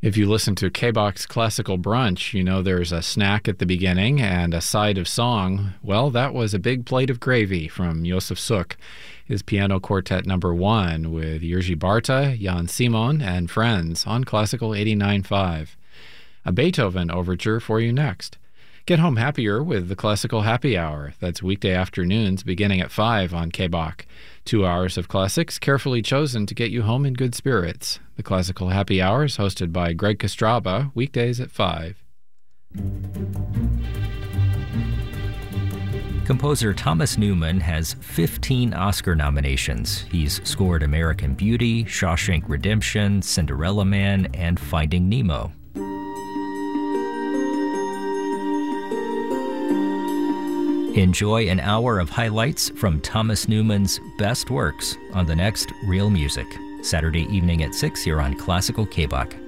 If you listen to K-Box Classical Brunch, you know there's a snack at the beginning and a side of song. Well, that was A Big Plate of Gravy from Josef Suk, his Piano Quartet No. 1 with Jiří Bárta, Jan Simon, and friends on Classical 89.5. A Beethoven overture for you next. Get home happier with the Classical Happy Hour. That's weekday afternoons beginning at 5 on K-Bach. 2 hours of classics carefully chosen to get you home in good spirits. The Classical Happy Hour is hosted by Greg Kostraba, weekdays at 5. Composer Thomas Newman has 15 Oscar nominations. He's scored American Beauty, Shawshank Redemption, Cinderella Man, and Finding Nemo. Enjoy an hour of highlights from Thomas Newman's best works on the next Real Music, Saturday evening at 6 here on Classical K-Bach.